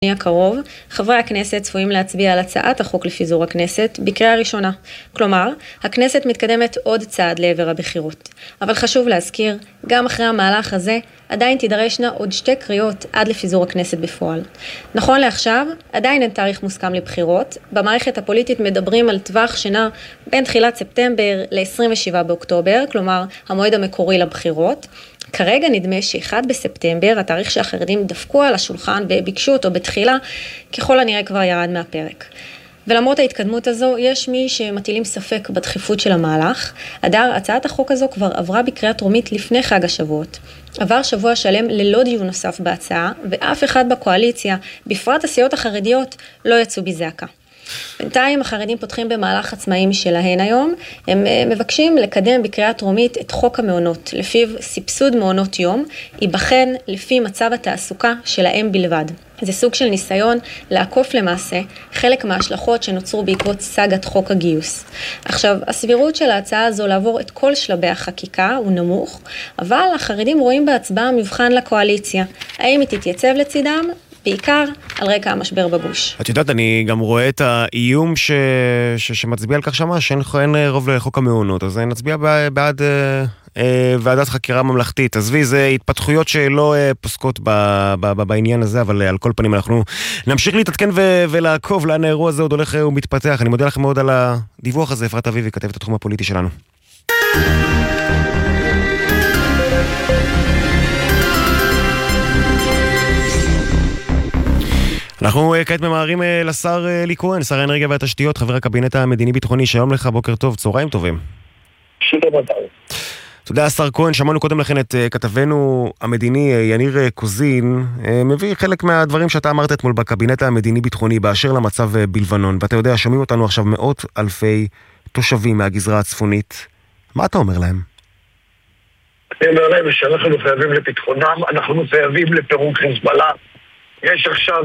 הקרוב, חברי הכנסת צפויים להצביע על הצעת החוק לפיזור הכנסת בקריאה ראשונה. כלומר, הכנסת מתקדמת עוד צעד לעבר הבחירות. אבל חשוב להזכיר, גם אחרי המהלך הזה, עדיין תידרשנה עוד 2 קריאות עד לפיזור הכנסת בפועל. נכון לעכשיו, עדיין אין תאריך מוסכם לבחירות. במערכת הפוליטית מדברים על טווח שנע בין תחילת ספטמבר ל-27 באוקטובר, כלומר, המועד המקורי לבחירות. כרגע נדמה ש1 בספטמבר, התאריך שהחרדים דפקו על השולחן וביקשו אותו בתחילה, ככל הנראה כבר ירד מהפרק. ולמרות ההתקדמות הזו, יש מי שמטילים ספק בדחיפות של המהלך. הצעת החוק הזו כבר עברה בקריאה טרומית לפני חג השבועות. עבר שבוע שלם ללא דיון נוסף בהצעה, ואף אחד בקואליציה, בפרט הסיעות החרדיות, לא יצאו בזעקה. בינתיים החרדים פותחים במהלך עצמאי משלהן היום. הם מבקשים לקדם בקריאה טרומית את חוק המעונות, לפיו סבסוד מעונות יום ייבחן לפי מצב התעסוקה שלהם בלבד. זה סוג של ניסיון לעקוף למעשה חלק מההשלכות שנוצרו בעקבות סאגת חוק הגיוס. עכשיו, הסבירות של ההצעה הזו לעבור את כל שלבי החקיקה הוא נמוך, אבל החרדים רואים בהצבעה מבחן לקואליציה. האם היא תתייצב לצידם? בעיקר על רקע המשבר בגוש. את יודעת, אני גם רואה את האיום שמצביע על כך שמה, שאין רוב לחוק המעונות, אז נצביע בעד ועדת חקירה ממלכתית. עזבי, זה התפתחויות שלא פוסקות בעניין הזה, אבל על כל פנים אנחנו נמשיך להתעדכן ולעקוב לאן האירוע הזה עוד הולך ומתפתח. אני מודה לכם מאוד על הדיווח הזה. אפרת אביבי, כתבת התחום הפוליטי שלנו. אנחנו כעת ממהרים לשר אלי כהן, שר האנרגיה והתשתיות, חבר הקבינט המדיני-ביטחוני. שלום לך, בוקר טוב, צהריים טובים. שלום לך. תודה, השר כהן. שמענו קודם לכן את כתבנו המדיני יניר קוזין, מביא חלק מהדברים שאתה אמרת אתמול בקבינט המדיני-ביטחוני באשר למצב בלבנון. ואתה יודע, שומעים אותנו עכשיו מאות אלפי תושבים מהגזרה הצפונית. מה אתה אומר להם? אני אומר להם שאנחנו חייבים לפתחונם, אנחנו חייבים לפירוק חיזבאללה. יש עכשיו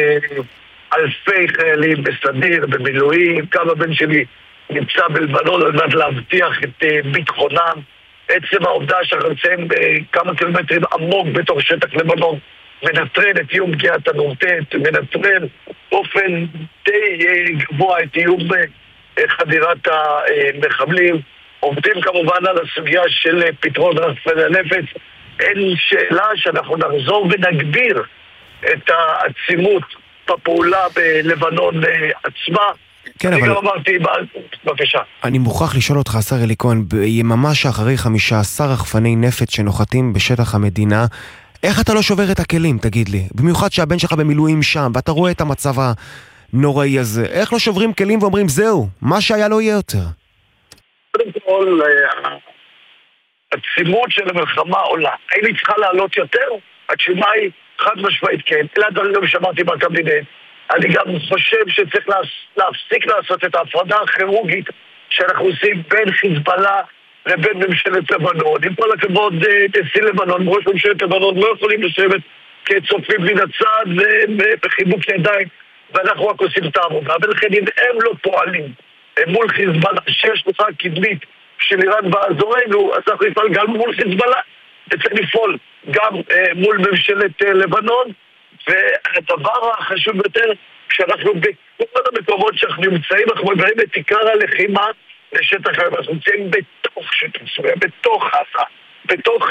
אלפי חיילים בסדיר, במילואים, כמה בן שלי נמצא בלבנון על מנת להבטיח את ביטחונם. עצם העובדה שאנחנו נמצאים כמה קילומטרים עמוק בתוך שטח לבנון, מנטרל את איום פגיעת הנורטט, מנטרל באופן די גבוה את איום חדירת המחבלים. עובדים כמובן על הסוגיה של פתרון רצפי הנפץ. אין שאלה שאנחנו נחזור ונגביר את העצימות בפעולה בלבנון עצמה. כן, אני אבל... גם אמרתי, בבקשה. אני מוכרח לשאול אותך, השר אלי כהן, ביממה שאחרי 15 רחפני נפץ שנוחתים בשטח המדינה, איך אתה לא שובר את הכלים, תגיד לי? במיוחד שהבן שלך במילואים שם, ואתה רואה את המצב הנוראי הזה. איך לא שוברים כלים ואומרים, זהו, מה שהיה לא יהיה יותר? קודם כל, העצימות של המלחמה עולה. האם היא צריכה לעלות יותר? התשובה היא חד משמעית כן. אלה הדברים גם שמעתי בקבינט. אני גם חושב שצריך להפסיק לעשות את ההפרדה הכירורגית שאנחנו עושים בין חיזבאללה לבין ממשלת לבנון. עם כל הכבוד, נשיא לבנון, ראש ממשלת לבנון לא יכולים לשבת כצופים מן הצד ובחיבוק ידיים, ואנחנו רק עושים את העבודה. ולכן אם הם לא פועלים מול חיזבאללה, שיש לך קדמית של איראן באזורנו, אז אנחנו נפעל גם מול חיזבאללה. צריך לפעול גם מול ממשלת לבנון, והדבר החשוב ביותר, כשאנחנו בכל המקומות שאנחנו נמצאים, אנחנו מביאים את עיקר הלחימה לשטח, אנחנו נמצאים בתוך שטח סוריה, בתוך עזה, בתוך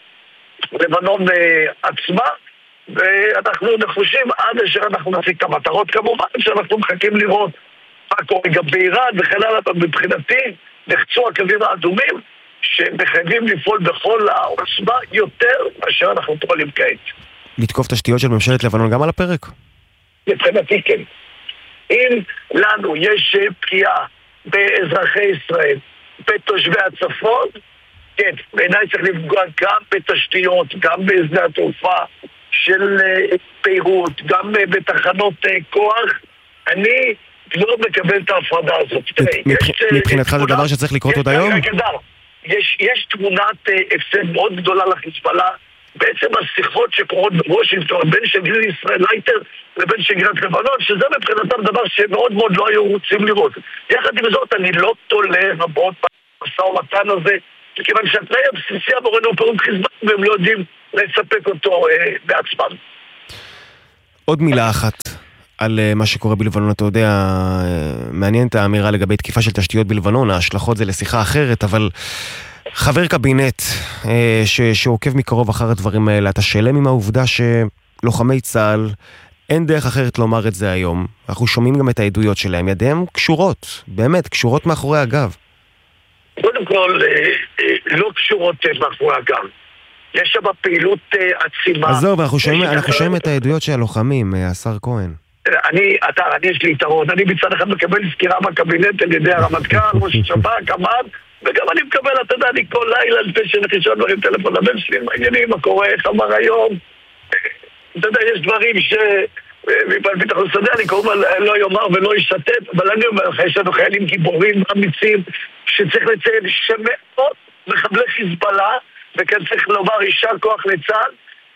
לבנון עצמה, ואנחנו נחושים עד אשר אנחנו נשיג את המטרות. כמובן שאנחנו מחכים לראות מה קורה גם באיראן וכן הלאה. מבחינתי נחצו הקווים האדומים שמחייבים לפעול בכל העוצמה יותר מאשר אנחנו פועלים כעת. לתקוף תשתיות של ממשלת לבנון גם על הפרק? מבחינתי כן. אם לנו יש פגיעה באזרחי ישראל, בתושבי הצפון, כן, בעיניי צריך לפגוע גם בתשתיות, גם בשדה התעופה של ביירות, גם בתחנות כוח. אני לא מקבל את ההפרדה הזאת. מבחינתך זה דבר שצריך לקרות עוד היום? יש תמונת הפסד מאוד גדולה לחיזבאללה. בעצם השיחות שקורות בוושינגטון בין שגריר ישראל לייטר לבין שגרירת לבנון, שזה מבחינתם דבר שמאוד מאוד לא היו רוצים לראות. יחד עם זאת, אני לא תולה רבות במשא ומתן הזה, כיוון שהתנאי הבסיסי עבורנו פירוק חיזבאללה, והם לא יודעים לספק אותו בעצמם. עוד מילה אחת על מה שקורה בלבנון. אתה יודע, מעניינת האמירה לגבי תקיפה של תשתיות בלבנון, ההשלכות זה לשיחה אחרת, אבל חבר קבינט שעוקב מקרוב אחר הדברים האלה, אתה שלם עם העובדה שלוחמי צה"ל, אין דרך אחרת לומר את זה היום, אנחנו שומעים גם את העדויות שלהם, ידיהם קשורות, באמת, קשורות מאחורי הגב. קודם כל, לא קשורות מאחורי הגב. יש שם פעילות עצימה. עזוב, אנחנו שומעים את העדויות של הלוחמים, השר כהן. אני יש לי יתרון, אני מצד אחד מקבל סקירה מהקבינט על ידי הרמטכ"ל, ראש השב"כ, אמ"ן, וגם אני מקבל, אתה יודע, אני כל לילה לפני שנחישה דברים טלפון לבן שלי, מעניינים, מה קורה, איך אמר היום. אתה יודע, יש דברים מפעל ביטחון שדה, אני קוראים לא יאמר ולא ישתת, אבל אני אומר לך, יש לנו חיילים גיבורים, אמיצים, שצריך לציין שמאות מחבלי חיזבאללה, וכאן צריך לומר יישר כוח לצה"ל,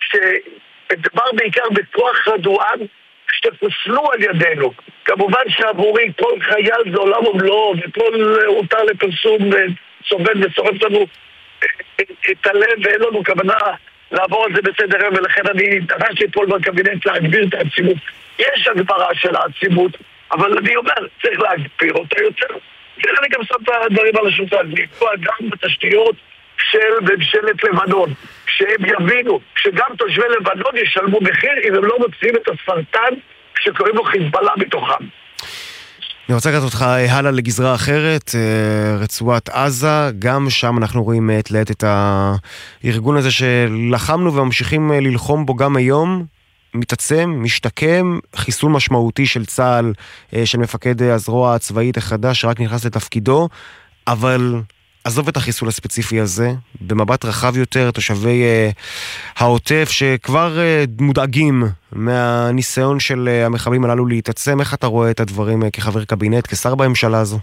שדבר בעיקר בכוח רדואן, שתפוסלו על ידינו. כמובן שעבורי כל חייל זה עולם ומלואו, וכל הותר לפרסום סובל ושורף לנו את הלב, ואין לנו כוונה לעבור על זה בסדר היום, ולכן אני דרשתי אתמול בקבינט להגביר את העצימות. יש הגברה של העצימות, אבל אני אומר, צריך להגביר אותה יותר. ואני גם שם את הדברים על השולחן, לקבוע גם בתשתיות של ממשלת לבנון, שהם יבינו שגם תושבי לבנון ישלמו מחיר אם הם לא מוצאים את הסרטן שקוראים לו חיזבאללה מתוכם. אני רוצה לקחת אותך הלאה לגזרה אחרת, רצועת עזה, גם שם אנחנו רואים מעת לעת את הארגון הזה שלחמנו וממשיכים ללחום בו גם היום, מתעצם, משתקם, חיסול משמעותי של צה"ל, של מפקד הזרוע הצבאית החדש שרק נכנס לתפקידו, אבל עזוב את החיסול הספציפי הזה, במבט רחב יותר, תושבי העוטף שכבר מודאגים מהניסיון של המחבלים הללו להתעצם. איך אתה רואה את הדברים כחבר קבינט, כשר בממשלה הזו?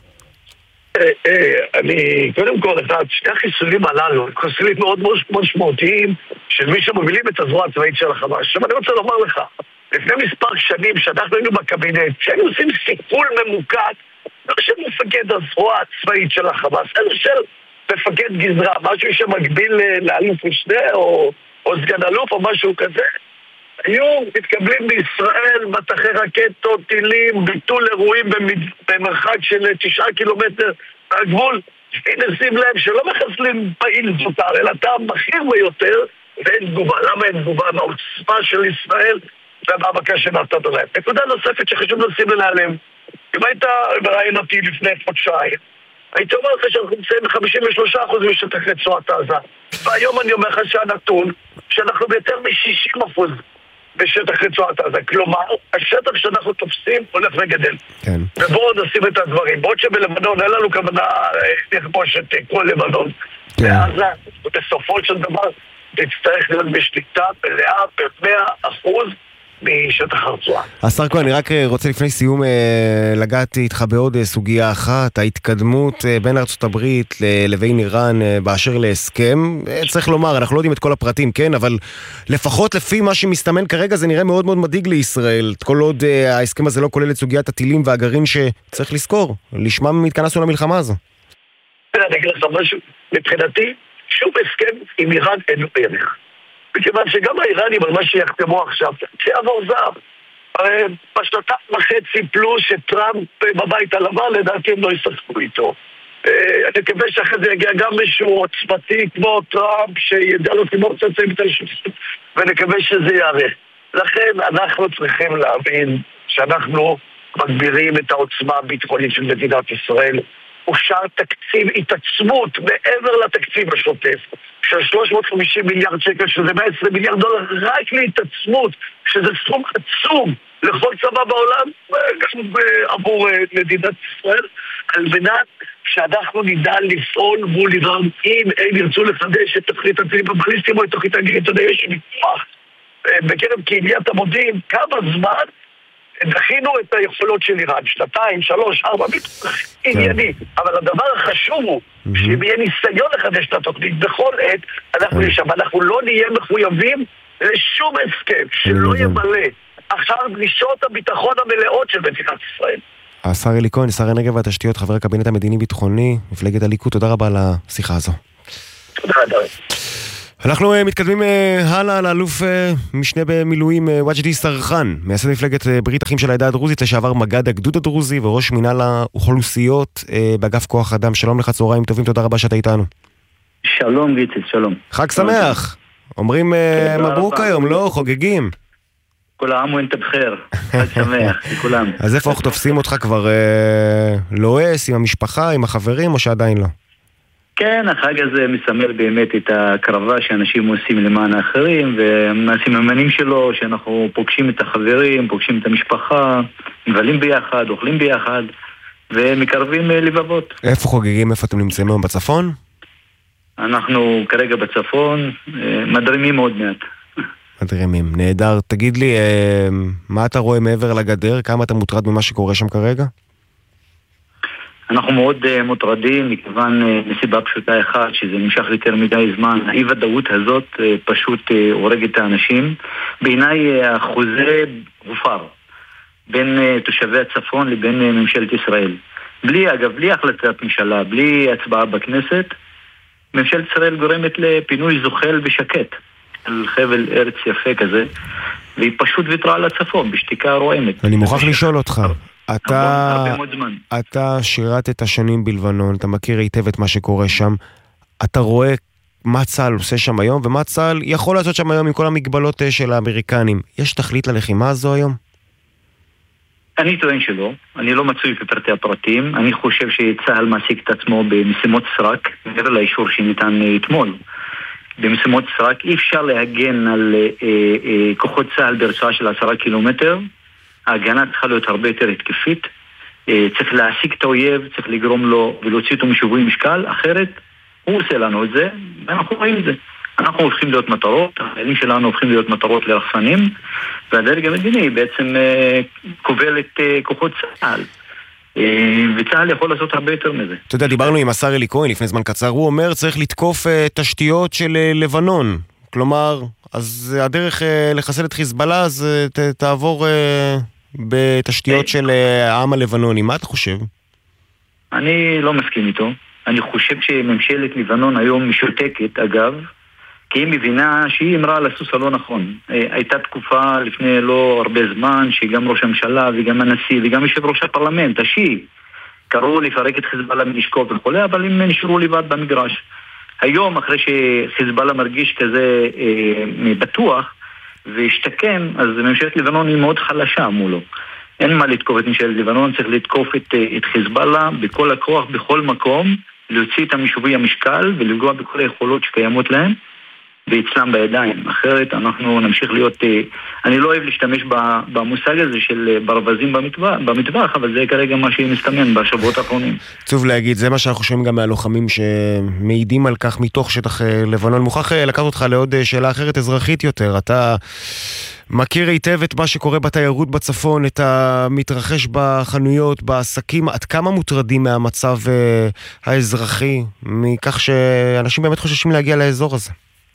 אני, קודם כל, שני החיסולים הללו, חיסולים מאוד משמעותיים של מי שמובילים את הזרוע הצבאית של החמאס. עכשיו אני רוצה לומר לך, לפני מספר שנים שאנחנו היינו בקבינט, שהיינו עושים סיכול ממוקד, לא של מפקד הזרוע הצבאית של החמאס, אלא של מפקד גזרה, משהו שמקביל לאלוף משנה או סגן אלוף או משהו כזה. היו מתקבלים בישראל מטחי רקטות, טילים, ביטול אירועים במרחק של 9 קילומטר מהגבול. נשים להם שלא מחסלים פעיל זוטר, אלא טעם בכיר ביותר, ואין תגובה. למה אין תגובה? מהעוצמה של ישראל והמאבקה שנעשתה להם. נקודה נוספת שחשוב לשים לנעלם. אם היית מראיין אותי לפני חודשיים, הייתי אומר לך שאנחנו נמצאים ב-53% משטח רצועת עזה. והיום אני אומר לך שהנתון, שאנחנו ביותר מ-60% בשטח רצועת עזה. כלומר, השטח שאנחנו תופסים הולך וגדל. כן. ובואו נשים את הדברים. בעוד שבלבנון אין לנו כוונה לכבוש את כל לבנון. כן. ועזה, בסופו של דבר, תצטרך להיות בשליטה מלאה ב-100% משטח הרצועה. השר כהן, אני רק רוצה לפני סיום לגעת איתך בעוד סוגיה אחת, ההתקדמות בין ארצות הברית לבין איראן באשר להסכם. צריך לומר, אנחנו לא יודעים את כל הפרטים, כן, אבל לפחות לפי מה שמסתמן כרגע זה נראה מאוד מאוד מדאיג לישראל, כל עוד ההסכם הזה לא כולל את סוגיית הטילים והגרעין שצריך לזכור, לשמם התכנסנו למלחמה הזו. אני אגיד לך משהו, מבחינתי, שום הסכם עם איראן אין לו ערך. מכיוון שגם האיראנים על מה שיחתמו עכשיו, שיעבור זהב. בשנתיים וחצי פלוס שטראמפ בבית הלבן, לדעתי הם לא ישחקו איתו. אני מקווה שאחרי זה יגיע גם מישהו עוצמתי כמו טראמפ, שידע לו כמו צצאים את השופטים, ונקווה שזה יערך. לכן אנחנו צריכים להבין שאנחנו מגבירים את העוצמה הביטחונית של מדינת ישראל. אושר תקציב התעצמות מעבר לתקציב השוטף של 350 מיליארד שקל, שזה 120 מיליארד דולר רק להתעצמות, שזה סכום עצום לכל צבא בעולם, גם עבור מדינת ישראל, על מנת שאנחנו נדע לפעול מול איראן, אם הם ירצו לחדש את תוכנית הטילים הבליסטיים או את תוכנית הגרעין. אתה יודע, יש ויכוח בקרב קהיליית המודיעין כמה זמן דחינו את היכולות של איראן, 2, 3, 4, ענייני. אבל הדבר החשוב הוא שאם יהיה ניסיון לחדש את התוכנית בכל עת, אנחנו נשב, אנחנו לא נהיה מחויבים לשום הסכם שלא ימלא אחר דרישות הביטחון המלאות של מדינת ישראל. השר אלי כהן, שר הנגב והתשתיות, חבר הקבינט המדיני-ביטחוני, מפלגת הליכוד, תודה רבה על השיחה הזו. תודה רבה. אנחנו מתקדמים הלאה לאלוף משנה במילואים וג'די סרחן, מייסד מפלגת ברית אחים של העדה הדרוזית, לשעבר מג"ד הגדוד הדרוזי וראש מינהל האוכלוסיות באגף כוח אדם. שלום לך, צהריים טובים, תודה רבה שאתה איתנו. שלום גיציס, שלום. חג שמח. אומרים מברוק היום, לא? חוגגים. כל העם הוא אינתה בחיר, חג שמח לכולם. אז איפה אנחנו תופסים אותך כבר לועס עם המשפחה, עם החברים, או שעדיין לא? כן, החג הזה מסמל באמת את הקרבה שאנשים עושים למען האחרים, והסימנים שלו שאנחנו פוגשים את החברים, פוגשים את המשפחה, מבלים ביחד, אוכלים ביחד, ומקרבים לבבות. איפה חוגגים? איפה אתם נמצאים היום? בצפון? אנחנו כרגע בצפון, מדרימים עוד מעט. מדרימים, נהדר. תגיד לי, מה אתה רואה מעבר לגדר? כמה אתה מוטרד ממה שקורה שם כרגע? אנחנו מאוד מוטרדים מכיוון מסיבה פשוטה אחת, שזה נמשך יותר מדי זמן. האי-ודאות הזאת פשוט הורגת את האנשים. בעיניי החוזה הופר בין תושבי הצפון לבין ממשלת ישראל. בלי החלטת ממשלה, בלי הצבעה בכנסת, ממשלת ישראל גורמת לפינוי זוחל ושקט על חבל ארץ יפה כזה, והיא פשוט ויתרה על הצפון בשתיקה רועמת. אני מוכרח לשאול אותך, אתה שירת את השנים בלבנון, אתה מכיר היטב את מה שקורה שם, אתה רואה מה צה"ל עושה שם היום, ומה צה"ל יכול לעשות שם היום עם כל המגבלות של האמריקנים. יש תכלית ללחימה הזו היום? אני טוען שלא, אני לא מצוי בפרטי הפרטים, אני חושב שצה"ל מעסיק את עצמו במשימות סרק, מעבר לאישור שניתן אתמול. במשימות סרק אי אפשר להגן על כוחות צה"ל ברצועה של 10 קילומטר, ההגנה צריכה להיות הרבה יותר התקפית, צריך להשיג את האויב, צריך לגרום לו ולהוציא אותו משווי משקל, אחרת הוא עושה לנו את זה, ואנחנו רואים את זה. אנחנו הופכים להיות מטרות, החיילים שלנו הופכים להיות מטרות לרחפנים, והדרג המדיני בעצם כובל את כוחות צה"ל. וצה"ל יכול לעשות הרבה יותר מזה. אתה יודע, דיברנו עם השר אלי כהן לפני זמן קצר, הוא אומר צריך לתקוף תשתיות של לבנון. כלומר, אז הדרך לחסל את חיזבאללה, אז תעבור בתשתיות של העם הלבנוני. מה אתה חושב? אני לא מסכים איתו. אני חושב שממשלת לבנון היום משותקת, אגב, כי היא מבינה שהיא אמרה על הסוס הלא נכון. הייתה תקופה לפני לא הרבה זמן שגם ראש הממשלה וגם הנשיא וגם יושב ראש הפרלמנט, השיעי, קראו לפרק את חיזבאללה מנשקו וכו', אבל הם נשארו לבד במגרש. היום, אחרי שחיזבאללה מרגיש כזה בטוח והשתקם, אז ממשלת לבנון היא מאוד חלשה מולו. אין מה לתקוף את ממשלת לבנון, צריך לתקוף את חיזבאללה בכל הכוח, בכל מקום, להוציא את משווי המשקל ולפגוע בכל היכולות שקיימות להם ואצלם בידיים. אחרת אנחנו נמשיך להיות, אני לא אוהב להשתמש במושג הזה של ברווזים במטווח, אבל זה כרגע מה שמסתמן בשבועות האחרונים. טוב להגיד, זה מה שאנחנו שומעים גם מהלוחמים שמעידים על כך מתוך שטח לבנון. מוכרח לקחת אותך לעוד שאלה אחרת, אזרחית יותר. אתה מכיר היטב את מה שקורה בתיירות בצפון, את המתרחש בחנויות, בעסקים. עד כמה מוטרדים מהמצב האזרחי, מכך שאנשים באמת חוששים להגיע לאזור הזה?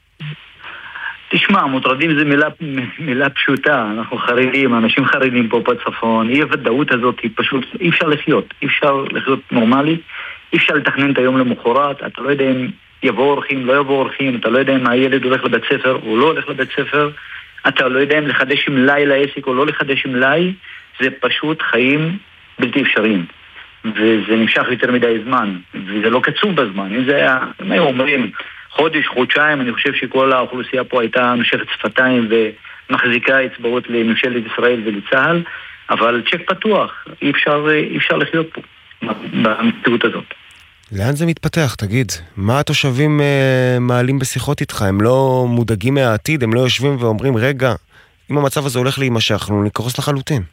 תשמע, מוטרדים זה מילה פשוטה. אנחנו חרדים, אנשים חרדים פה בצפון. אי הוודאות הזאת היא פשוט, אי אפשר לחיות נורמלי, אי אפשר לתכנן את היום למחרת. אתה לא יודע אם יבואו אורחים, לא יבואו אורחים, אתה לא יודע אם הילד הולך לבית ספר או לא הולך לבית ספר, אתה לא יודע אם לחדש עם לי לעסק או לא לחדש עם לי. זה פשוט חיים בלתי אפשריים, וזה נמשך יותר מדי זמן, וזה לא קצוב בזמן. אם זה היה, הם היו אומרים חודש, חודשיים, אני חושב שכל האוכלוסייה פה הייתה נושכת שפתיים ומחזיקה אצבעות לממשלת ישראל ולצה"ל, אבל צ'ק פתוח, אי אפשר לחיות פה במציאות הזאת. לאן זה מתפתח, תגיד? מה התושבים מעלים בשיחות איתך? הם לא מודאגים מהעתיד, הם לא יושבים ואומרים, רגע, אם המצב הזה הולך להימשך, אנחנו נקרוס לחלוטין.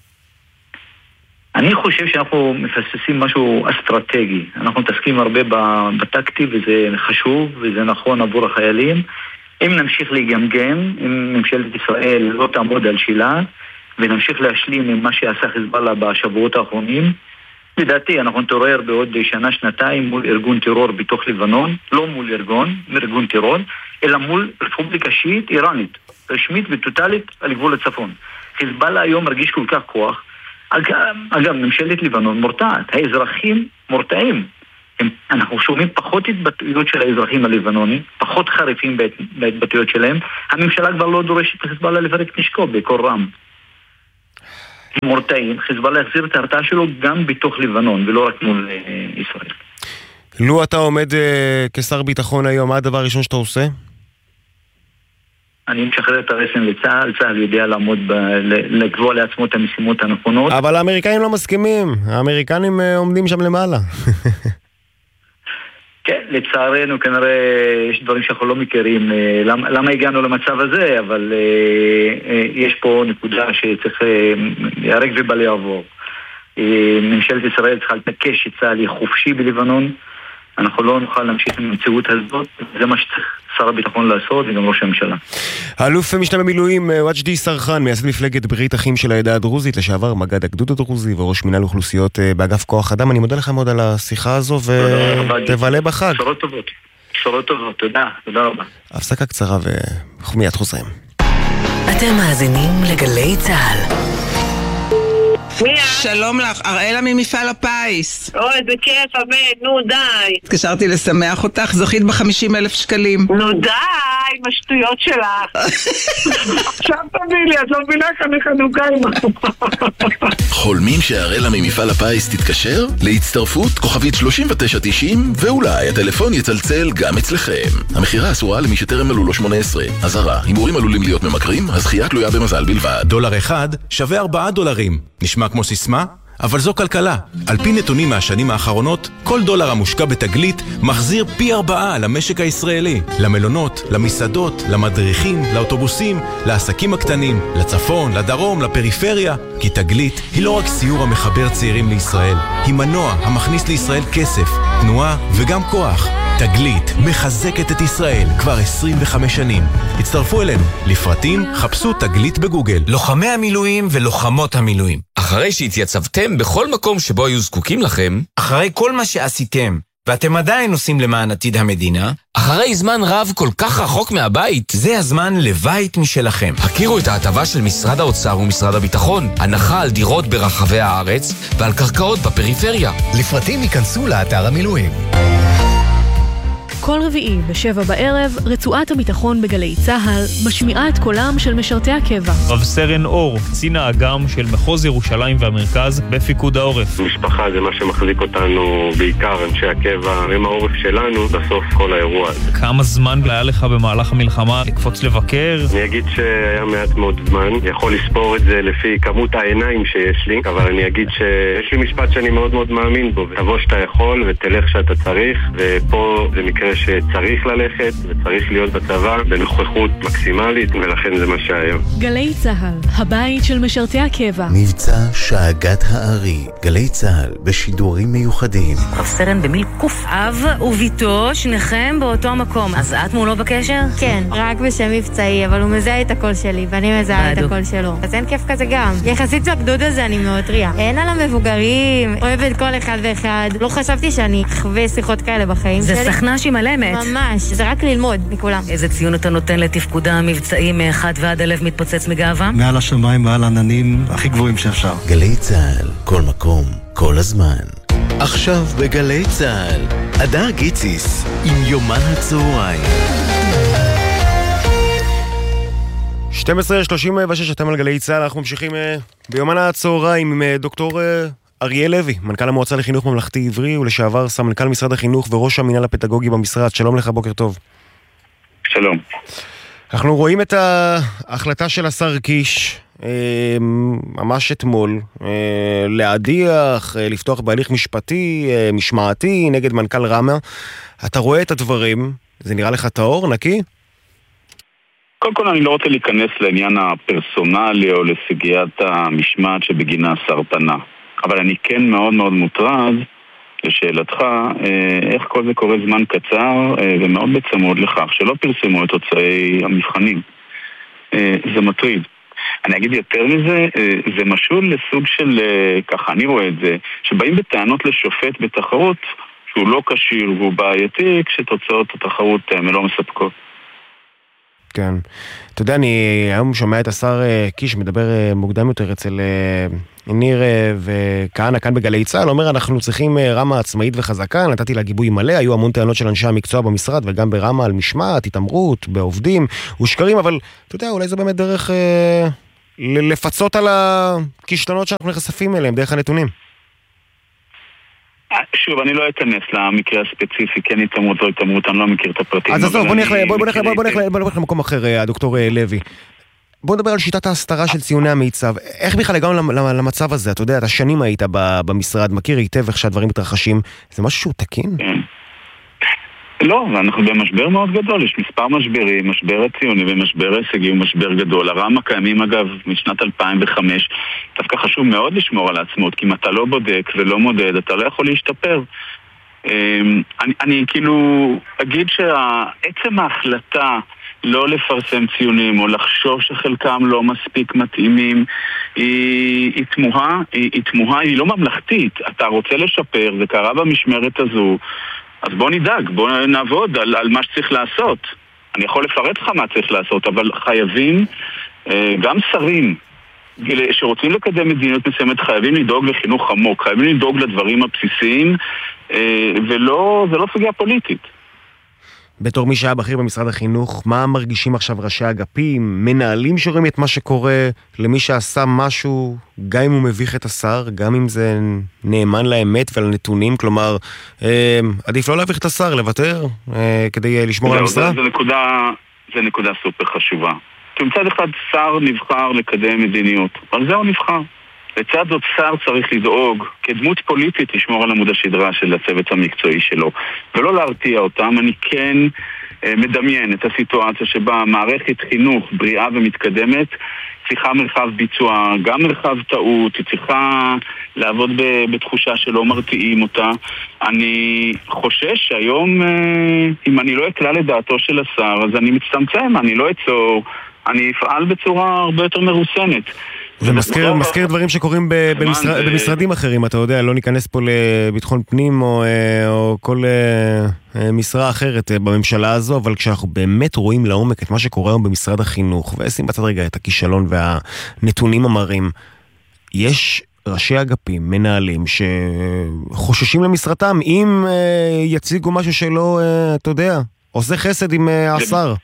אני חושב שאנחנו מפספסים משהו אסטרטגי. אנחנו מתעסקים הרבה בטקטי, וזה חשוב, וזה נכון עבור החיילים. אם נמשיך להיגמגם, אם ממשלת ישראל לא תעמוד על שילה, ונמשיך להשלים עם מה שעשה חיזבאללה בשבועות האחרונים, לדעתי אנחנו נתעורר בעוד שנה, שנתיים מול ארגון טרור בתוך לבנון, לא מול ארגון טרור, אלא מול רפובליקה שיעית איראנית, רשמית וטוטלית על גבול הצפון. חיזבאללה היום מרגיש כל כך כוח. אגב, ממשלת לבנון מורתעת, האזרחים מורתעים. אנחנו שומעים פחות התבטאויות של האזרחים הלבנונים, פחות חריפים בהתבטאויות שלהם. הממשלה כבר לא דורשת חיזבאללה לפרק נשקו בקור רם. מורתעים, חיזבאללה יחזיר את ההרתעה שלו גם בתוך לבנון ולא רק מול ישראל. לו אתה עומד כשר ביטחון היום, מה הדבר הראשון שאתה עושה? אני משחרר את הרסן לצה"ל, צה"ל יודע לעמוד, לקבוע לעצמו את המשימות הנכונות. אבל האמריקאים לא מסכימים, האמריקנים עומדים שם למעלה. כן, לצערנו כנראה יש דברים שאנחנו לא מכירים, למה הגענו למצב הזה, אבל יש פה נקודה שצריך להיהרג ובל יעבור. ממשלת ישראל צריכה לתקש שצה"ל יהיה חופשי בלבנון, אנחנו לא נוכל להמשיך עם המציאות הזאת, זה מה שצריך שר הביטחון לעשות וגם ראש הממשלה. האלוף משנה במילואים וג'די סרחן, מייסד מפלגת ברית אחים של העדה הדרוזית, לשעבר מג"ד הגדוד הדרוזי וראש מינהל אוכלוסיות באגף כוח אדם. אני מודה לך מאוד על השיחה הזו ותבלה בחג. בשורות טובות. בשורות טובות, תודה רבה. הפסקה קצרה ומיד חוזרים. אתם מאזינים לגלי צה"ל. שלום לך, אראלה ממפעל הפיס. אוי, זה כיף, אמן, נו די. התקשרתי לשמח אותך, זכית ב50,000 שקלים. נו די, עם השטויות שלך. עכשיו תביא לי, את לא מבינה כאן חנוכה עם... חולמים שאראלה ממפעל הפיס תתקשר? להצטרפות כוכבית 3990 ואולי הטלפון יצלצל גם אצלכם. המחירה אסורה למי שטרם מלאו לו 18. אזהרה, הימורים עלולים להיות ממכרים, הזכייה תלויה במזל בלבד. $1 שווה $4. נשמע כמו סיסמה? אבל זו כלכלה. על פי נתונים מהשנים האחרונות, כל דולר המושקע בתגלית מחזיר פי 4 למשק הישראלי. למלונות, למסעדות, למדריכים, לאוטובוסים, לעסקים הקטנים, לצפון, לדרום, לפריפריה. כי תגלית היא לא רק סיור המחבר צעירים לישראל, היא מנוע המכניס לישראל כסף, תנועה וגם כוח. תגלית מחזקת את ישראל כבר 25 שנים. הצטרפו אלינו. לפרטים חפשו תגלית בגוגל. לוחמי המילואים ולוחמות המילואים, אחרי שהתייצבתם בכל מקום שבו היו זקוקים לכם, אחרי כל מה שעשיתם ואתם עדיין עושים למען עתיד המדינה, אחרי זמן רב כל כך רחוק מהבית, זה הזמן לבית משלכם. הכירו את ההטבה של משרד האוצר ומשרד הביטחון, הנחה על דירות ברחבי הארץ ועל קרקעות בפריפריה. לפרטים ייכנסו לאתר המילואים. כל רביעי ב7 בערב, רצועת הביטחון בגלי צהל משמיעה את קולם של משרתי הקבע. רב סרן אור, קצין האג"ם של מחוז ירושלים והמרכז בפיקוד העורף. משפחה זה מה שמחזיק אותנו, בעיקר אנשי הקבע, הם העורף שלנו בסוף כל האירוע הזה. כמה זמן היה לך במהלך המלחמה לקפוץ לבקר? אני אגיד שהיה מעט מאוד זמן, יכול לספור את זה לפי כמות העיניים שיש לי, אבל אני אגיד שיש לי משפט שאני מאוד מאוד מאמין בו, תבוא שאתה יכול ותלך שאתה צריך, ופה זה מקרה שצריך ללכת וצריך להיות בצבא בנוכחות מקסימלית, ולכן זה מה שהיום. גלי צהל, הבית של משרתי הקבע. מבצע שאגת הארי, גלי צהל בשידורים מיוחדים. רב סרן במיל קוף. אב וביתו, שניכם באותו מקום. אז את מולו בקשר? כן, רק בשם מבצעי, אבל הוא מזהה את הקול שלי ואני מזהה את הקול שלו. אז אין כיף כזה גם. יחסית בגדוד הזה אני מאוד טריה. אין על המבוגרים, אוהבת כל אחד ואחד. לא חשבתי שאני אחווה שיחות כאלה בחיים שלי. זה סכנ"ש עם מלמת. ממש, זה רק ללמוד מכולם. איזה ציון אתה נותן לתפקודה המבצעי מ1 ועד הלב מתפוצץ מגאווה? מעל השמיים, מעל העננים, הכי גבוהים שאפשר. גלי צהל, כל מקום, כל הזמן. עכשיו בגלי צהל, הדר גיציס עם יומן הצהריים. 12:36, אתם על גלי צהל, אנחנו ממשיכים ביומן הצהריים עם דוקטור אריאל לוי, מנכ"ל המועצה לחינוך ממלכתי עברי ולשעבר סמנכ"ל משרד החינוך וראש המינהל הפדגוגי במשרד. שלום לך, בוקר טוב. שלום. אנחנו רואים את ההחלטה של השר קיש ממש אתמול להדיח, לפתוח בהליך משפטי, משמעתי נגד מנכ"ל רמה. אתה רואה את הדברים, זה נראה לך טהור, נקי? קודם כל אני לא רוצה להיכנס לעניין הפרסונלי או לסוגיית המשמעת שבגינה השר פנה. אבל אני כן מאוד מאוד מוטרד לשאלתך, איך כל זה קורה זמן קצר ומאוד בצמוד לכך שלא פרסמו את תוצאי המבחנים. זה מטריד. אני אגיד יותר מזה, זה משול לסוג של, ככה אני רואה את זה, שבאים בטענות לשופט בתחרות שהוא לא קשיר והוא בעייתי כשתוצאות התחרות לא מספקות. כן. אתה יודע, אני היום שומע את השר קיש מדבר מוקדם יותר אצל ניר וכהנא כאן בגלי צהל, אומר אנחנו צריכים רמה עצמאית וחזקה, נתתי לה גיבוי מלא, היו המון טענות של אנשי המקצוע במשרד וגם ברמה על משמעת, התאמרות, בעובדים ושקרים, אבל אתה יודע, אולי זה באמת דרך לפצות על הכישלונות שאנחנו נחשפים אליהם, דרך הנתונים. שוב, אני לא אכנס למקרה הספציפי, כן התאמרות או התאמרות, אני לא מכיר את הפרטים. אז עזוב, בוא נלך למקום אחר, הדוקטור לוי. בוא נדבר על שיטת ההסתרה של ציוני המיצב. איך בכלל הגענו למצב הזה? אתה יודע, אתה שנים היית במשרד, מכיר היטב איך שהדברים מתרחשים. זה משהו שהוא תקין? לא, אנחנו במשבר מאוד גדול, יש מספר משברים, משבר הציוני ומשבר הישגי הוא משבר גדול. הר"מ הקיימים אגב משנת 2005, דווקא חשוב מאוד לשמור על העצמאות, כי אם אתה לא בודק ולא מודד, אתה לא יכול להשתפר. אני כאילו אגיד שעצם ההחלטה לא לפרסם ציונים או לחשוב שחלקם לא מספיק מתאימים היא תמוהה, היא לא ממלכתית. אתה רוצה לשפר, זה קרה במשמרת הזו, אז בוא נדאג, בוא נעבוד על מה שצריך לעשות. אני יכול לפרט לך מה צריך לעשות, אבל חייבים, גם שרים שרוצים לקדם מדיניות מסוימת, חייבים לדאוג לחינוך עמוק, חייבים לדאוג לדברים הבסיסיים, ולא, זה לא סוגיה פוליטית. בתור מי שהיה בכיר במשרד החינוך, מה מרגישים עכשיו ראשי אגפים, מנהלים שרואים את מה שקורה, למי שעשה משהו, גם אם הוא מביך את השר, גם אם זה נאמן לאמת ולנתונים, כלומר, עדיף לא להביך את השר, לוותר, כדי לשמור על המשרד? זה נקודה סופר חשובה. כי מצד אחד שר נבחר לקדם מדיניות, אבל זה הוא נבחר. לצד זאת שר צריך לדאוג כדמות פוליטית לשמור על עמוד השדרה של הצוות המקצועי שלו ולא להרתיע אותם. אני כן מדמיין את הסיטואציה שבה מערכת חינוך בריאה ומתקדמת צריכה מרחב ביצוע, גם מרחב טעות, היא צריכה לעבוד בתחושה שלא מרתיעים אותה. אני חושש שהיום אם אני לא אקלע לדעתו של השר אז אני מצטמצם, אני לא אצור, אני אפעל בצורה הרבה יותר מרוסנת. זה מזכיר דברים שקורים במשרדים אחרים, אתה יודע, לא ניכנס פה לביטחון פנים או כל משרה אחרת בממשלה הזו, אבל כשאנחנו באמת רואים לעומק את מה שקורה היום במשרד החינוך, ושים בצד רגע את הכישלון והנתונים המראים, יש ראשי אגפים, מנהלים, שחוששים למשרתם, אם יציגו משהו שלא, אתה יודע, עושה חסד עם השר.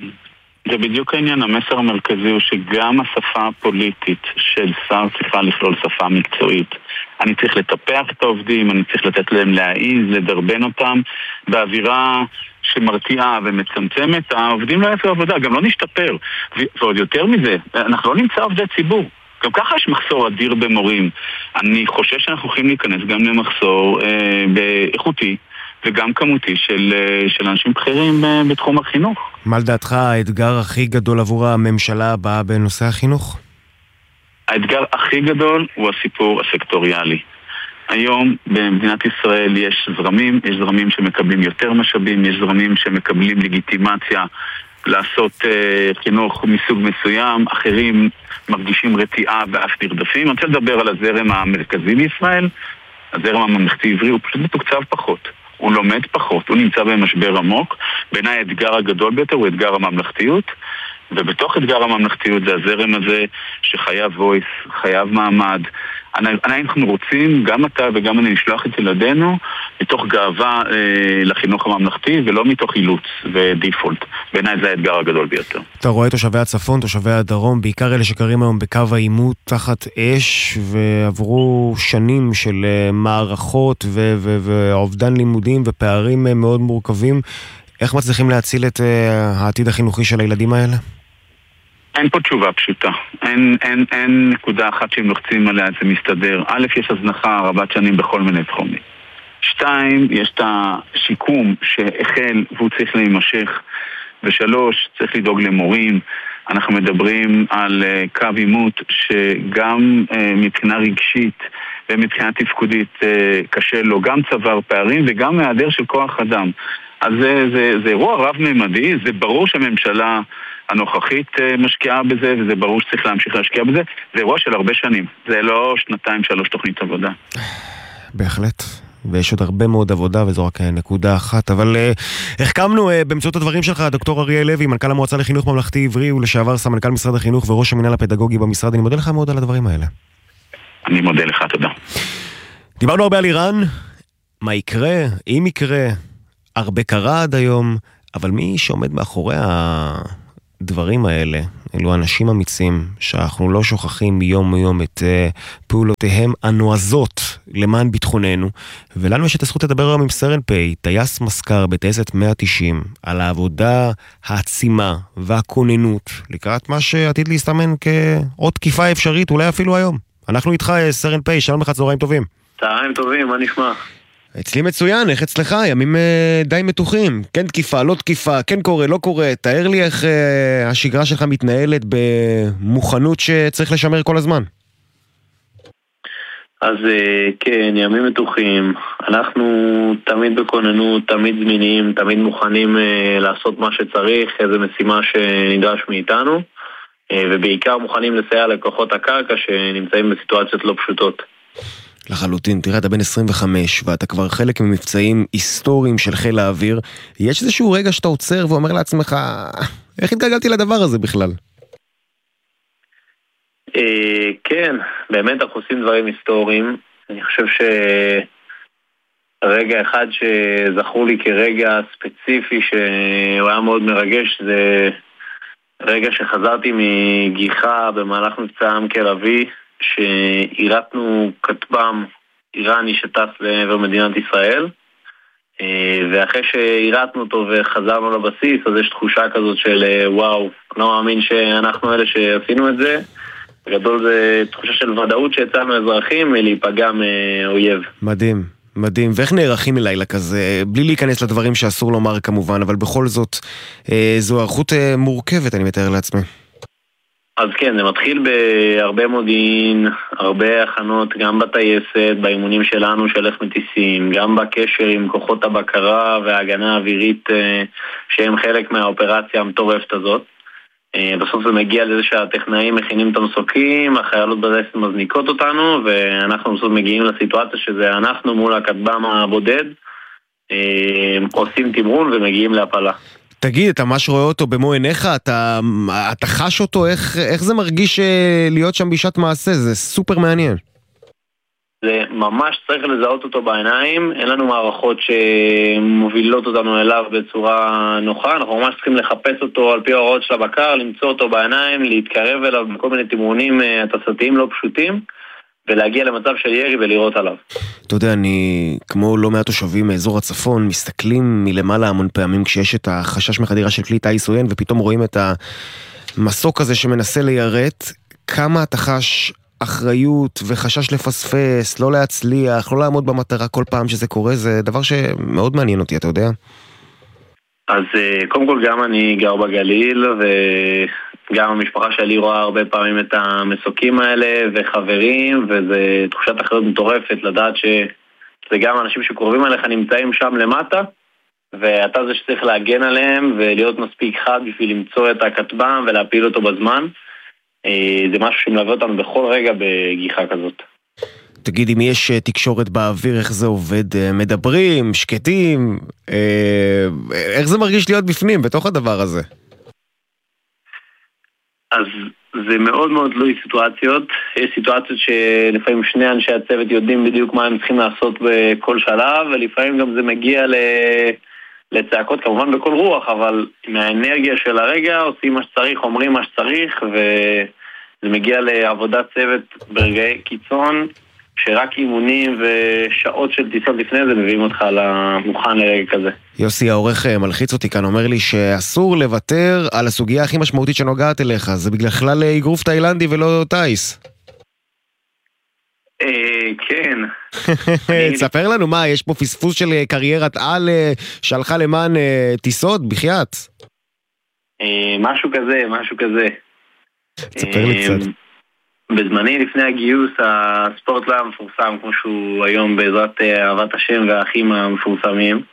זה בדיוק העניין, המסר המרכזי הוא שגם השפה הפוליטית של שר צריכה לכלול שפה מקצועית. אני צריך לטפח את העובדים, אני צריך לתת להם להעיז, לדרבן אותם באווירה שמרתיעה ומצמצמת. העובדים לא יעשו עבודה, גם לא נשתפר. ועוד יותר מזה, אנחנו לא נמצא עובדי ציבור. גם ככה יש מחסור אדיר במורים. אני חושב שאנחנו יכולים להיכנס גם למחסור באיכותי וגם כמותי של אנשים בכירים בתחום החינוך. מה לדעתך האתגר הכי גדול עבור הממשלה הבאה בנושא החינוך? האתגר הכי גדול הוא הסיפור הסקטוריאלי. היום במדינת ישראל יש זרמים שמקבלים יותר משאבים, יש זרמים שמקבלים לגיטימציה לעשות חינוך מסוג מסוים, אחרים מרגישים רתיעה ואף נרדפים. אני רוצה לדבר על הזרם המרכזי בישראל, הזרם הממלכתי עברי, הוא פשוט מתוקצב פחות. הוא לומד פחות, הוא נמצא במשבר עמוק. בעיניי האתגר הגדול ביותר הוא אתגר הממלכתיות, ובתוך אתגר הממלכתיות זה הזרם הזה שחייב וויס, חייב מעמד. אנחנו רוצים, גם אתה וגם אני, לשלוח את ילדינו מתוך גאווה לחינוך הממלכתי ולא מתוך אילוץ ודיפולט. בעיניי זה האתגר הגדול ביותר. אתה רואה תושבי הצפון, תושבי הדרום, בעיקר אלה שקרים היום בקו העימות תחת אש ועברו שנים של מערכות ועובדן לימודים ופערים מאוד מורכבים. איך מצליחים להציל את העתיד החינוכי של הילדים האלה? אין פה תשובה פשוטה. אין נקודה אחת שהם לוחצים עליה, זה מסתדר. א', יש הזנחה רבת שנים בכל מיני תחומים. 2, יש את השיקום שהחל והוא צריך להימשך. ו3, צריך לדאוג למורים. אנחנו מדברים על קו עימות שגם מבחינה רגשית ומבחינה תפקודית קשה לו, גם צבר פערים וגם מהיעדר של כוח אדם. אז זה אירוע רב-ממדי, זה ברור שהממשלה הנוכחית משקיעה בזה, וזה ברור שצריך להמשיך להשקיע בזה. זה אירוע של הרבה שנים, זה לא 2-3 תוכנית עבודה. בהחלט. ויש עוד הרבה מאוד עבודה, וזו רק נקודה אחת, אבל החכמנו באמצעות הדברים שלך, דוקטור אריאל לוי, מנכ"ל המועצה לחינוך ממלכתי עברי, ולשעבר סמנכ"ל משרד החינוך וראש המינהל הפדגוגי במשרד. אני מודה לך מאוד על הדברים האלה. אני מודה לך, תודה. דיברנו הרבה על איראן, מה יקרה, אם יקרה, הרבה קרה עד היום, אבל מי שעומד מאחורי הדברים האלה, אלו אנשים אמיצים שאנחנו לא שוכחים יום יום את פעולותיהם הנועזות למען ביטחוננו, ולנו יש את הזכות לדבר היום עם סרן פי, טייס מסקר בטייסת 190, על העבודה העצימה והכוננות לקראת מה שעתיד להסתמן כעוד תקיפה אפשרית, אולי אפילו היום. אנחנו איתך סרן פי, שלום לך, צהריים טובים. צהריים טובים, מה נשמע? אצלי מצוין, איך אצלך? ימים די מתוחים. כן תקיפה, לא תקיפה, כן קורה, לא קורה. תאר לי איך השגרה שלך מתנהלת במוכנות שצריך לשמר כל הזמן. אז כן, ימים מתוחים. אנחנו תמיד בכוננות, תמיד זמינים, תמיד מוכנים לעשות מה שצריך, איזו משימה שנדרש מאיתנו, ובעיקר מוכנים לסייע לכוחות הקרקע שנמצאים בסיטואציות לא פשוטות. לחלוטין, תראה, אתה בן 25 ואתה כבר חלק ממבצעים היסטוריים של חיל האוויר. יש איזשהו רגע שאתה עוצר ואומר לעצמך, איך התגלגלתי לדבר הזה בכלל? כן, באמת אנחנו עושים דברים היסטוריים. אני חושב שרגע אחד שזכור לי כרגע ספציפי שהוא היה מאוד מרגש, זה רגע שחזרתי מגיחה במהלך מבצע עמק אבי, שהירתנו כטב"ם איראני שטס לעבר מדינת ישראל, ואחרי שהירתנו אותו וחזרנו לבסיס, אז יש תחושה כזאת של וואו, לא מאמין שאנחנו אלה שעשינו את זה. בגדול זה תחושה של ודאות שיצאנו אזרחים מלהיפגע מאויב. מדהים, מדהים. ואיך נערכים ללילה כזה? בלי להיכנס לדברים שאסור לומר כמובן, אבל בכל זאת זו ערכות מורכבת, אני מתאר לעצמי. אז כן, זה מתחיל בהרבה מודיעין, הרבה הכנות, גם בטייסת, באימונים שלנו של איך מטיסים, גם בקשר עם כוחות הבקרה וההגנה האווירית שהם חלק מהאופרציה המטורפת הזאת. בסוף זה מגיע לזה שהטכנאים מכינים את המסוקים, החיילות בטייסת מזניקות אותנו, ואנחנו בסוף מגיעים לסיטואציה שזה אנחנו מול הכטב"ם הבודד, עושים תמרון ומגיעים להפלה. תגיד, אתה ממש רואה אותו במו עיניך? אתה חש אותו? איך זה מרגיש להיות שם בשעת מעשה? זה סופר מעניין. זה ממש צריך לזהות אותו בעיניים. אין לנו מערכות שמובילות אותנו אליו בצורה נוחה. אנחנו ממש צריכים לחפש אותו על פי ההוראות של הבקר, למצוא אותו בעיניים, להתקרב אליו בכל מיני תמרונים הטסתיים לא פשוטים, ולהגיע למצב של ירי ולראות עליו. אתה יודע, אני, כמו לא מעט תושבים מאזור הצפון, מסתכלים מלמעלה המון פעמים כשיש את החשש מחדירה של כלי טיס עוין, ופתאום רואים את המסוק הזה שמנסה ליירט. כמה אתה חש אחריות וחשש לפספס, לא להצליח, לא לעמוד במטרה כל פעם שזה קורה? זה דבר שמאוד מעניין אותי, אתה יודע? אז קודם כל גם אני גר בגליל, גם המשפחה שלי רואה הרבה פעמים את המסוקים האלה וחברים, וזה תחושת אחריות מטורפת לדעת שזה גם אנשים שקרובים עליך נמצאים שם למטה, ואתה זה שצריך להגן עליהם ולהיות מספיק חד בשביל למצוא את הכטב"ם ולהפיל אותו בזמן. זה משהו שמלווה אותנו בכל רגע בגיחה כזאת. תגיד, אם יש תקשורת באוויר, איך זה עובד? מדברים, שקטים? איך זה מרגיש להיות בפנים, בתוך הדבר הזה? אז זה מאוד מאוד תלוי סיטואציות. יש סיטואציות שלפעמים שני אנשי הצוות יודעים בדיוק מה הם צריכים לעשות בכל שלב, ולפעמים גם זה מגיע לצעקות, כמובן בכל רוח, אבל מהאנרגיה של הרגע עושים מה שצריך, אומרים מה שצריך, וזה מגיע לעבודת צוות ברגעי קיצון, שרק אימונים ושעות של טיסות לפני זה מביאים אותך למוכן לרגע כזה. יוסי, העורך מלחיץ אותי כאן, אומר לי שאסור לוותר על הסוגיה הכי משמעותית שנוגעת אליך. זה בגלל כלל אגרוף תאילנדי ולא טייס. כן. תספר לנו מה, יש פה פספוס של קריירת על שהלכה למען טיסות בחייאת? משהו כזה. תספר לי קצת. בזמני לפני הגיוס הספורט לא היה מפורסם כמו שהוא היום בעזרת אהבת השם והאחים המפורסמים,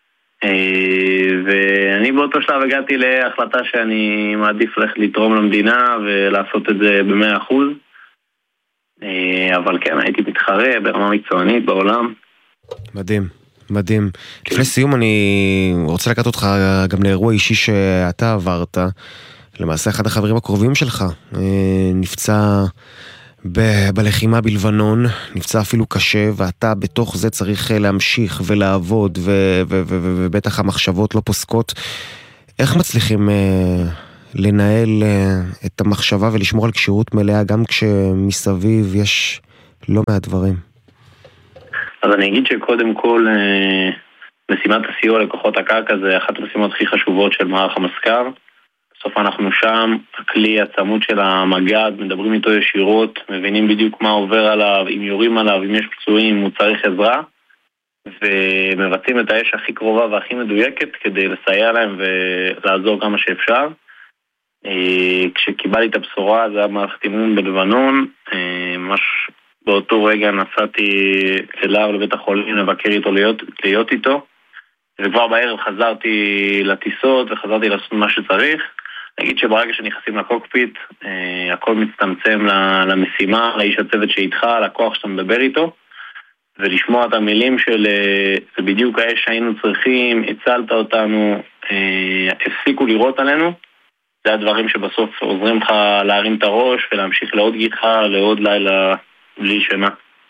ואני באותו שלב הגעתי להחלטה שאני מעדיף ללכת לתרום למדינה ולעשות את זה ב100%, אבל כן, הייתי מתחרה ברמה מקצוענית בעולם, מדהים, מדהים. לפני סיום אני רוצה לקחת אותך גם לאירוע אישי שאתה עברת. למעשה אחד החברים הקרובים שלך נפצע בלחימה בלבנון, נפצע אפילו קשה, ואתה בתוך זה צריך להמשיך ולעבוד, ובטח המחשבות לא פוסקות. איך מצליחים לנהל את המחשבה ולשמור על כשירות מלאה גם כשמסביב יש לא מעט דברים? אז אני אגיד שקודם כל משימת הסיוע לכוחות הקרקע זה אחת המשימות הכי חשובות של מערך המזכ"ר. בסוף אנחנו שם, הכלי הצמוד של המג"ד, מדברים איתו ישירות, מבינים בדיוק מה עובר עליו, אם יורים עליו, אם יש פצועים, אם הוא צריך עזרה, ומבצעים את האש הכי קרובה והכי מדויקת כדי לסייע להם ולעזור כמה שאפשר. כשקיבלתי את הבשורה, זה היה מערכת אימון בלבנון, ממש באותו רגע נסעתי אליו לבית החולים לבקר איתו, להיות איתו, וכבר בערב חזרתי לטיסות וחזרתי לעשות מה שצריך. נגיד שברגע שנכנסים לקוקפיט, הכל מצטמצם למשימה, לאיש הצוות שאיתך, לכוח שאתה מדבר איתו, ולשמוע את המילים של זה בדיוק האש שהיינו צריכים, הצלת אותנו, הפסיקו לראות עלינו. זה הדברים שבסוף עוזרים לך להרים את הראש ולהמשיך לעוד גיחה, לעוד לילה בלי שינה.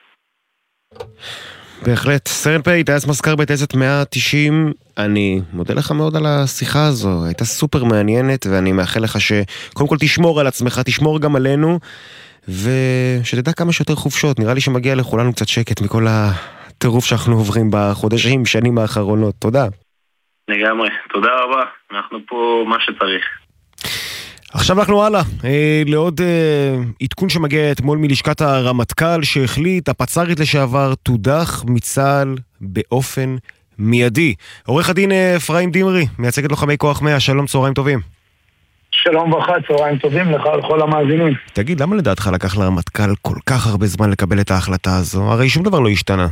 בהחלט. סרן פי, טייס מזכ"ר בטייסת 190, אני מודה לך מאוד על השיחה הזו, הייתה סופר מעניינת, ואני מאחל לך שקודם כל תשמור על עצמך, תשמור גם עלינו, ושתדע כמה שיותר חופשות. נראה לי שמגיע לכולנו קצת שקט מכל הטירוף שאנחנו עוברים בחודשים, שנים האחרונות. תודה. לגמרי, תודה רבה, אנחנו פה מה שצריך. עכשיו אנחנו הלאה, לעוד עדכון שמגיע אתמול מלשכת הרמטכ"ל שהחליט, הפצ"רית לשעבר תודח מצה"ל באופן מיידי. עורך הדין אפרים דמרי, מייצג את לוחמי כוח 100, שלום, צהריים טובים. שלום וברכה, צהריים טובים לך לכל המאזינים. תגיד, למה לדעתך לקח לרמטכ"ל כל כך הרבה זמן לקבל את ההחלטה הזו? הרי שום דבר לא השתנה.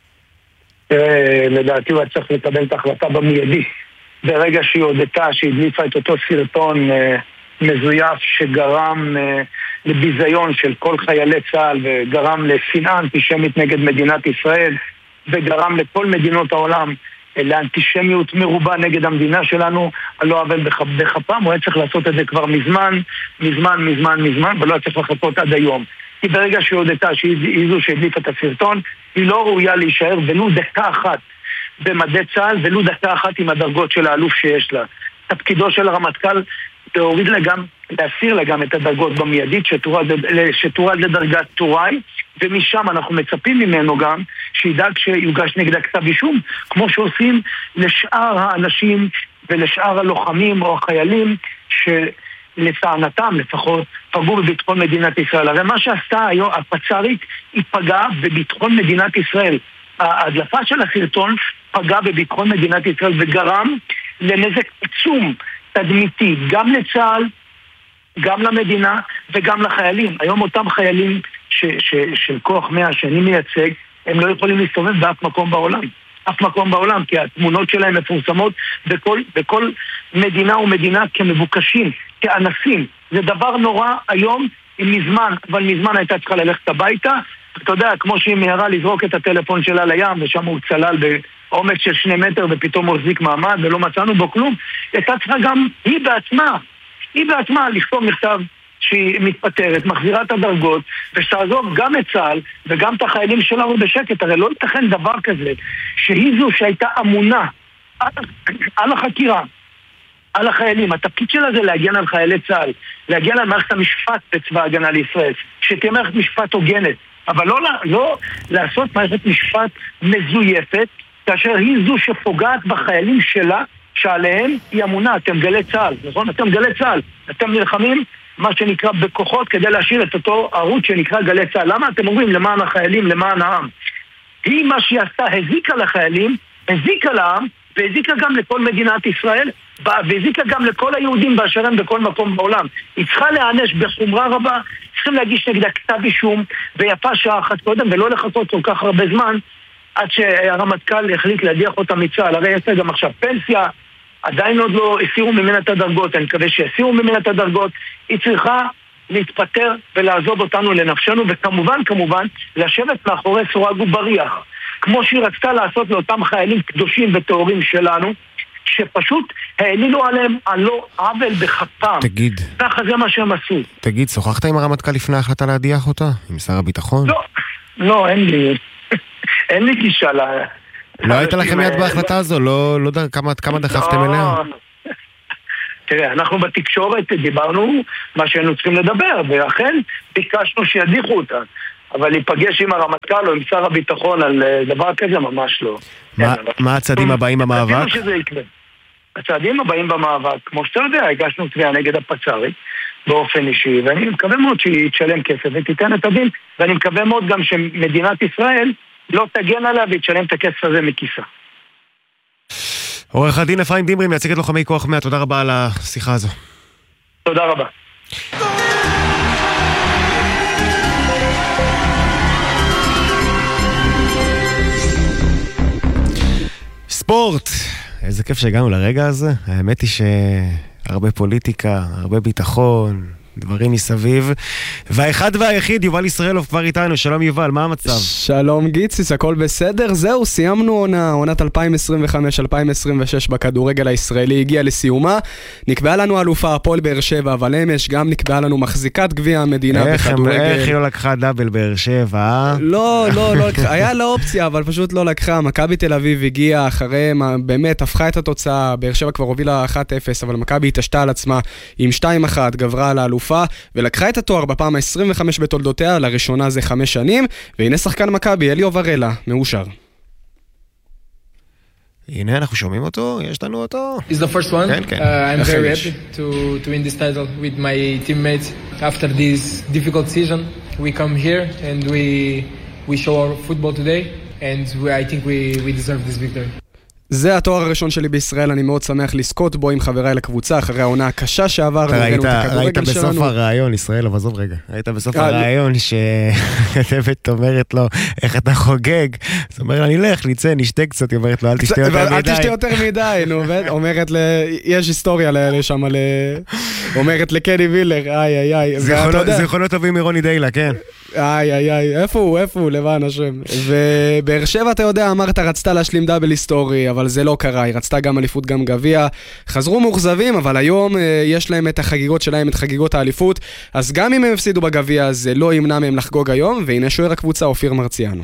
לדעתי הוא צריך לקבל את ההחלטה במיידי. ברגע שהיא הודתה, שהדליפה את אותו סרטון מזויף שגרם לביזיון של כל חיילי צה"ל וגרם לשנאה אנטישמית נגד מדינת ישראל וגרם לכל מדינות העולם לאנטישמיות מרובה נגד המדינה שלנו, לא אבל בכפם, הוא היה צריך לעשות את זה כבר מזמן ולא היה צריך לחכות עד היום. כי ברגע שהיא הודתה שהיא זו שהדליף את הסרטון, היא לא ראויה להישאר ולו דקה אחת במדי צה"ל ולו דקה אחת עם הדרגות של האלוף שיש לה. תפקידו של הרמטכ"ל להוריד לה גם, להסיר לה גם את הדרגות במיידית שתורד לדרגת טוראי, ומשם אנחנו מצפים ממנו גם שידאג שיוגש נגד כתב אישום, כמו שעושים לשאר האנשים ולשאר הלוחמים או החיילים שלטענתם לפחות פגעו בביטחון מדינת ישראל. הרי מה שעשתה היום הפצ"רית היא פגעה בביטחון מדינת ישראל. ההדלפה של הסרטון פגעה בביטחון מדינת ישראל וגרם לנזק עצום תדמיתי, גם לצה"ל, גם למדינה וגם לחיילים. היום אותם חיילים של כוח 100 שאני מייצג, הם לא יכולים להסתובב באף מקום בעולם. אף מקום בעולם, כי התמונות שלהם מפורסמות בכל מדינה ומדינה כמבוקשים, כאנסים. זה דבר נורא היום, אבל מזמן הייתה צריכה ללכת הביתה. אתה יודע, כמו שהיא מהרה לזרוק את הטלפון שלה לים, ושם הוא צלל בעומק של 2 מטר ופתאום הוא החזיק מעמד ולא מצאנו בו כלום, הייתה צריכה גם היא בעצמה לכתוב מכתב שהיא מתפטרת, מחזירה את הדרגות ושתעזוב גם את צה"ל וגם את החיילים שלנו בשקט. הרי לא ייתכן דבר כזה שהיא זו שהייתה אמונה על החקירה, על החיילים. התפקיד שלה זה להגן על חיילי צה"ל, להגן על מערכת המשפט בצבא ההגנה לישראל, שתהיה מערכת משפט הוגנת, אבל לא לעשות מערכת משפט מזויפת כאשר היא זו שפוגעת בחיילים שלה שעליהם היא אמונה. אתם גלי צה"ל, נכון? אתם גלי צה"ל, אתם נלחמים מה שנקרא בכוחות כדי להשאיר את אותו ערוץ שנקרא גלי צה"ל. למה אתם אומרים למען החיילים, למען העם? היא מה שהיא עשתה, הזיקה לחיילים, הזיקה לעם והזיקה גם לכל מדינת ישראל והזיקה גם לכל היהודים באשר הם בכל מקום בעולם. היא צריכה להיענש בחומרה רבה, צריכים להגיש נגדה כתב אישום ויפה שעה אחת קודם ולא לחכות כל כך הרבה זמן עד שהרמטכ"ל החליט להדיח אותה מצה"ל. הרי יש לה גם עכשיו פנסיה, עדיין עוד לא הסירו ממנה את הדרגות, אני מקווה שיסירו ממנה את הדרגות. היא צריכה להתפטר ולעזוב אותנו לנפשנו, וכמובן לשבת מאחורי סורג ובריח כמו שהיא רצתה לעשות לאותם חיילים קדושים וטהורים שלנו, שפשוט העלילו עליהם על לא עוול בחטאם. תגיד. ככה זה מה שהם עשו. תגיד, שוחחת עם הרמטכ"ל לפני ההחלטה להדיח אותה? עם שר הביטחון? לא, אין לי. אין לי גישה ל... לא הייתה לכם יד בהחלטה הזו? לא יודע כמה דחפתם אליה? תראה, אנחנו בתקשורת דיברנו מה שהיינו צריכים לדבר, ואכן ביקשנו שידיחו אותה. אבל להיפגש עם הרמטכ"ל או עם שר הביטחון על דבר כזה ממש לא. מה הצעדים הבאים במאבק? הצעדים הבאים במאבק, כמו שאתה יודע, הגשנו תביעה נגד הפצ"רית באופן אישי, ואני מקווה מאוד שהיא תשלם כסף ותיתן את הדין, ואני מקווה מאוד גם שמדינת ישראל לא תגן עליה ותשלם את הכסף הזה מכיסה. עורך הדין אפרים דימרי, מייצג את לוחמי כוח 100, תודה רבה על השיחה הזו. תודה רבה. ספורט, איזה כיף שהגענו לרגע הזה. האמת היא שהרבה פוליטיקה, הרבה ביטחון, דברים מסביב. והאחד והיחיד, יובל ישראלוב כבר איתנו. שלום יובל, מה המצב? שלום גיציס, הכל בסדר? זהו, סיימנו עונת 2025-2026 בכדורגל הישראלי, הגיעה לסיומה. נקבעה לנו אלופה הפועל באר שבע, אבל אמש גם נקבעה לנו מחזיקת גביע המדינה בכדורגל. איך היא לא לקחה דאבל באר שבע? לא לקחה, היה לה אופציה, אבל פשוט לא לקחה. מכבי תל אביב הגיעה אחרי, באמת הפכה את התוצאה, באר שבע כבר הובילה 1-0, אבל מכבי התעשתה על עצמה עם 2-1, גברה על האלופה ולקחה את התואר בפעם ה-25 בתולדותיה, לראשונה זה 5 שנים, והנה שחקן מכבי, אליו ורלה, מאושר. הנה אנחנו שומעים אותו, יש לנו אותו. It's the first one. כן, כן. I'm very happy to win this title with my teammates. After this difficult season, we come here and we show our football today, and I think we deserve this victory. זה התואר הראשון שלי בישראל, אני מאוד שמח לזכות בו עם חבריי לקבוצה, אחרי העונה הקשה שעברנו. ראית בסוף הרעיון, ישראל, אבל עזוב רגע, ראית בסוף הרעיון שכתבת אומרת לו, איך אתה חוגג? זאת אומרת, אני אלך, נצא, נשתה קצת, היא אומרת לו, אל תשתה יותר מדי. אל תשתה יותר מדי, נו, אומרת, יש היסטוריה לשם, אומרת לקני וילר, איי. זיכרונות טובים מרוני דיילה, כן. איי, איפה הוא, לבן השם. ובאר שבע, אתה יודע, אמרת, רצתה להשלים דאבל היסטורי, אבל זה לא קרה, היא רצתה גם אליפות, גם גביע. חזרו מאוכזבים, אבל היום יש להם את החגיגות שלהם, את חגיגות האליפות, אז גם אם הם הפסידו בגביע, זה לא ימנע מהם לחגוג היום, והנה שוער הקבוצה, אופיר מרציאנו.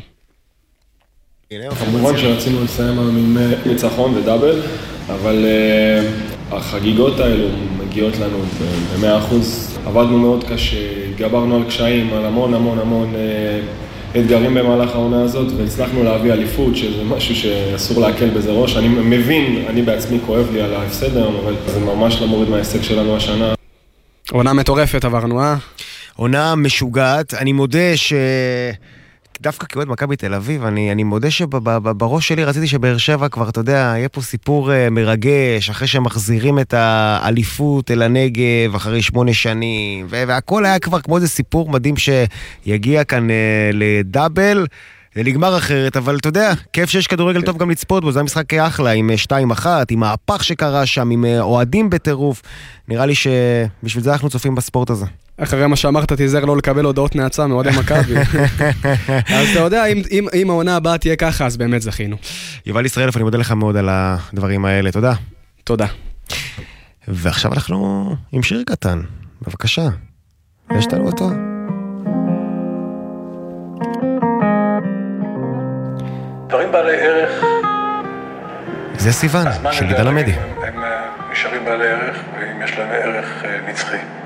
כמובן שרצינו לסיים עם ניצחון ודאבל, אבל החגיגות האלו מגיעות לנו ב-100%. עבדנו מאוד קשה, גברנו על קשיים, על המון אתגרים במהלך העונה הזאת, והצלחנו להביא אליפות, שזה משהו שאסור להקל בזה ראש. אני מבין, אני בעצמי כואב לי על ההפסד היום, אבל זה ממש לא מוריד מההישג שלנו השנה. עונה מטורפת עברנו, עונה משוגעת. אני מודה דווקא כאוהד מכבי תל אביב, אני מודה שבראש שלי רציתי שבאר שבע כבר, אתה יודע, יהיה פה סיפור מרגש, אחרי שהם מחזירים את האליפות אל הנגב, אחרי 8 שנים, והכל היה כבר כמו איזה סיפור מדהים שיגיע כאן לדאבל, זה נגמר אחרת, אבל אתה יודע, כיף שיש כדורגל טוב גם לצפות בו, זה המשחק אחלה, עם 2-1, עם ההפך שקרה שם, עם אוהדים בטירוף, נראה לי שבשביל זה אנחנו צופים בספורט הזה. אחרי מה שאמרת, תיזהר לא לקבל הודעות נאצה מאוהדי מכבי. אז אתה יודע, אם העונה הבאה תהיה ככה, אז באמת זכינו. יובל ישראלוב, אני מודה לך מאוד על הדברים האלה, תודה. תודה. ועכשיו אנחנו עם שיר קטן, בבקשה. יש לנו אותו. דברים בעלי ערך. זה סיוון, של גידל עמדי. הם נשארים בעלי ערך, ואם יש להם ערך נצחי.